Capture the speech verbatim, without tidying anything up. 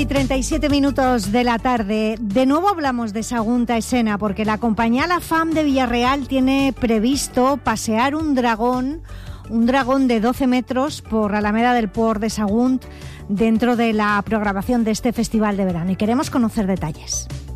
treinta y siete minutos de la tarde. De nuevo hablamos de Sagunta Escena porque la compañía La Fam de Villarreal tiene previsto pasear un dragón, un dragón de doce metros por Alameda del Port de Sagunt dentro de la programación de este festival de verano y queremos conocer detalles.